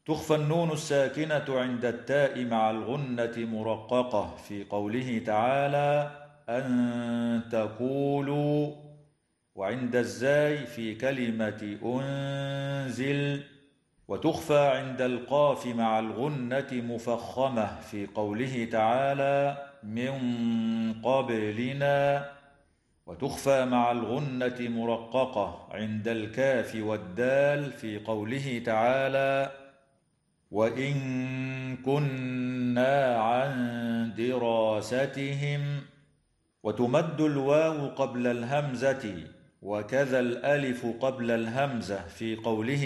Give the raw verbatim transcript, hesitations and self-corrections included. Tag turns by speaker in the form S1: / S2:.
S1: تخفى النون الساكنة عند التاء مع الغنة مرققة في قوله تعالى أن تقولوا، وعند الزاي في كلمة أنزل. وتخفى عند القاف مع الغنة مفخمة في قوله تعالى من قبلنا. وتخفى مع الغنة مرققة عند الكاف والدال في قوله تعالى وإن كنا عن دراستهم. وتمد الواو قبل الهمزة وكذا الألف قبل الهمزة في قوله